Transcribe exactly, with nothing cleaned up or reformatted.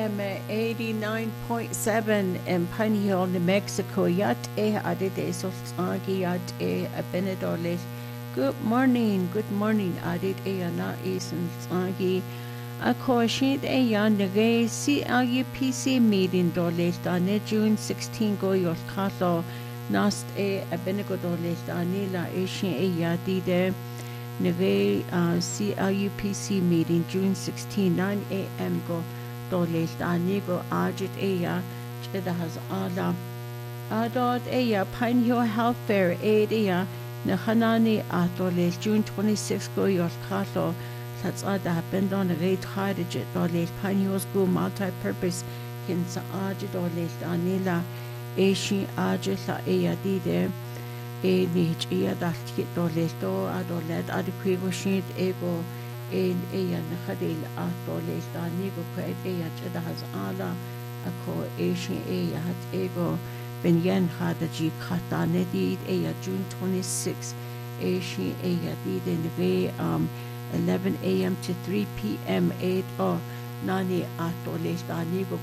M eighty-nine point seven in Pine Hill, New Mexico. Yat e adide sultagi yat e abenedole. Good morning, good morning. Adid e ana e sultagi. Ako shit e yan nage C L U P C meeting dole dane June sixteenth go yol kato nast e abenego dole dane la e shin e yadide. Neve uh, C L U P C meeting June sixteenth, nine a.m. go dole dani go ajit eya cheda has ala adot eya Pine Hill Health Fair aid eya na hanani atole June twenty-sixth go your kato that's ada happened on a rate hardage dole Pine Hill School multi-purpose kinsa ajit dole danila eshi ajit la eya dide e nich e adalt dole to adolet adequate sheet ego e e na khadil atole dani go kwet e ya cheda has ala ako e shi e ya hat ego ben yen hada ji khatane di e ya June twenty-sixth e shi e ya di de ve um eleven a.m. to three p.m. eight o nani atole dani go